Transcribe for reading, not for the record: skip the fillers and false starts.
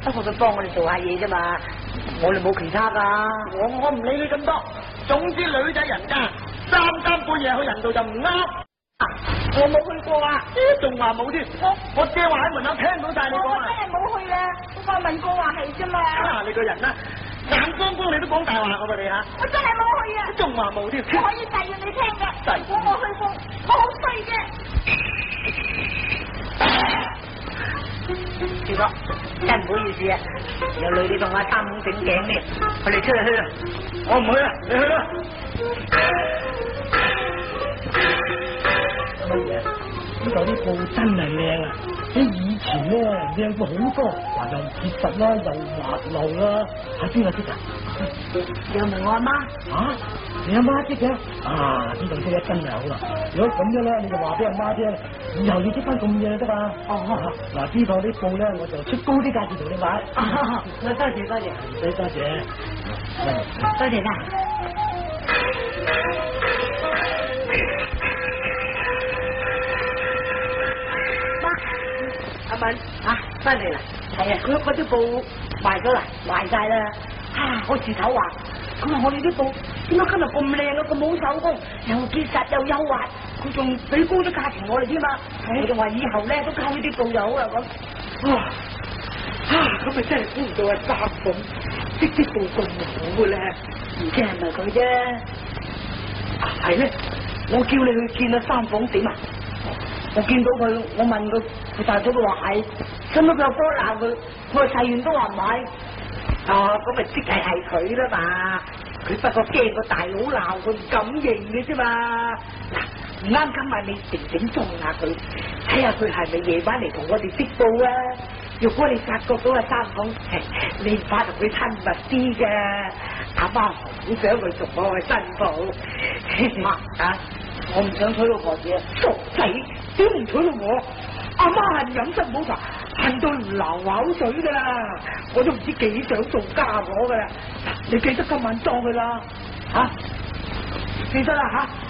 不過佢幫我哋做下嘢啫嘛，我哋冇其他噶。 我唔理你咁多，總之女仔人家三更半夜去人度就唔啱。 我冇去過啊， 仲話冇添？我正話喺門口聽到晒你講啊！ 我真係冇去啊，我問過話係啫嘛。 你個人啦，眼光光你都講大話我哋吓。 我真係冇去啊！ 仲話冇添？ 我可以誓要你聽噶，我冇去過，我好衰嘅。師哥，真唔好意思啊，有女你同我三五整頸咩？我哋出去啦。 我唔去啦，你去啦。 乜嘢？呢度啲布真係靚啊！比以前咧靚過好多，話又結實啦，又滑溜啦。係邊個織噶？ 又問我阿媽。 啊？你阿媽織嘅？啊！呢度織得真係好啦。如果咁樣咧，你就話俾阿媽聽，以後要織翻咁嘢得嘛？哦。嗱，呢度啲布咧，我就出高啲價錢同你買。 我多謝多謝。 唔使多謝。 多謝啦。阿敏啊，翻嚟啦！係啊，佢嗰啲布賣咗啦，賣晒啦。我事頭話，佢話我哋啲布點解今日咁靚啊？咁好手工，又結實又幼滑，佢仲俾高咗價錢我哋添嘛。我仲話以後咧都靠呢啲布就好啦咁。咁咪真係估唔到啊！三鳳織啲布咁好嘅咧，唔知係咪佢啫？係咧，我叫你去見阿三鳳點啊？我見到佢，我問佢大嫂，佢話係，使乜佢又波鬧佢？我細完都話唔係。咁咪即係佢啦嘛。佢不過驚個大佬鬧佢，唔敢認嘅啫嘛。嗱，唔啱今晚你靜靜裝下佢，睇下佢係咪夜晚嚟同我哋織布啊？如果你發覺到阿三鳳，你唔怕同佢親密啲嘅，阿媽好想佢做我嘅新抱。媽我唔想娶老婆子，傻仔，點唔娶到我？阿媽恨飲辛苦茶，恨到唔流口水噶啦，我都唔知幾想做家婆噶啦。你記得今晚裝佢啦，記得啦吓。